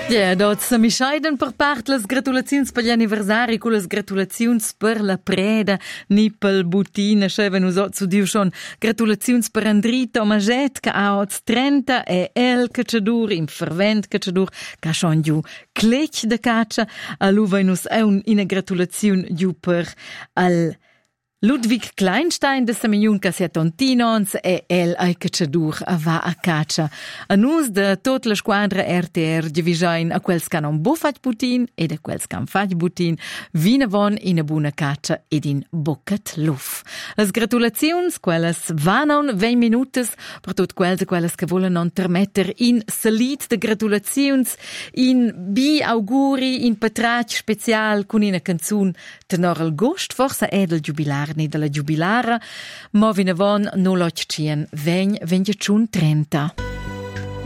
Ja, dort mi scheiden per part las gratulaziuns per l'anniversari con las gratulaziuns per la preda ni pel butina scheven us zu diu schon gratulaziuns per Andrito Maget che ha 30 e el cacciadur in fervent cacciadur che schon giu clec de caccia a lu venus è una gratulaziun giu per al Ludwig Kleinstein de Semeniun che sia tontinons e el ai cacciadur va a caccia. A nus de tot la squadra RTR divisain a quels che non buffat butin ed a quels che fat butin vina von in a buna caccia ed in boccat luf. Las gratulaziuns, quelles vanon 20 minutes per tot quelles che volen non termetter in salit de gratulaziuns, in bi auguri, in patrac special con una canzun tenor al gost, forse edel jubilar ni della giubilara, ma vinavon no loc cien, vegn 30.